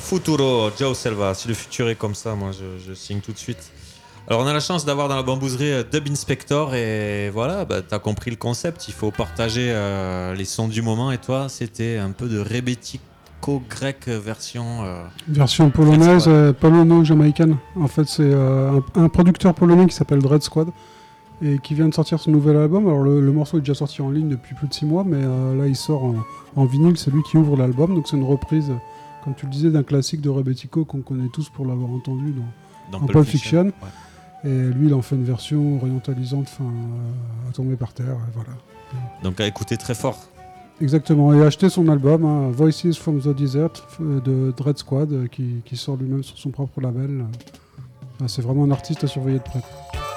Futuro, Joe Selva. Si le futur est comme ça, moi je signe tout de suite. Alors on a la chance d'avoir dans la bambouserie Dub Inspector et voilà, t'as compris le concept, il faut partager les sons du moment et toi c'était un peu de rebetiko-grec version... version polonaise, polono-jamaïcaine. En fait c'est un producteur polonais qui s'appelle Dread Squad et qui vient de sortir son nouvel album. Alors le morceau est déjà sorti en ligne depuis plus de 6 mois, mais là il sort en vinyle, c'est lui qui ouvre l'album, donc c'est une reprise, comme tu le disais, d'un classique de Rebetiko qu'on connaît tous pour l'avoir entendu dans Pulp Fiction. Ouais. Et lui, il en fait une version orientalisante, à tomber par terre, voilà. Donc à écouter très fort. Exactement, et acheter son album, Voices from the Desert, de Dread Squad, qui sort lui-même sur son propre label. C'est vraiment un artiste à surveiller de près.